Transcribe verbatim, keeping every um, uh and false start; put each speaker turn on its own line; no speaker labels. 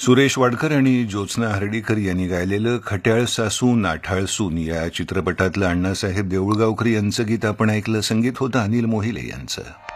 सुरेश वाडकर आणि ज्योत्स्ना हर्डीकर यांनी गायलेलं खट्याळ सासू नाठाळ सून या चित्रपटातलं अण्णासाहेब देऊळगावकर यांचं गीत आपण ऐकलं. संगीत होतं अनिल मोहिले यांचं.